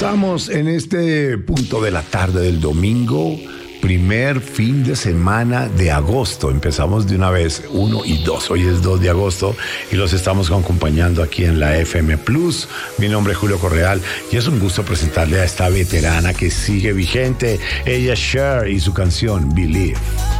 Estamos en este punto de la tarde del domingo, primer fin de semana de agosto. Empezamos de una vez, 1 y 2. Hoy es 2 de agosto y los estamos acompañando aquí en la FM Plus. Mi nombre es Julio Correal y es un gusto presentarle a esta veterana que sigue vigente. Ella es Cher y su canción Believe.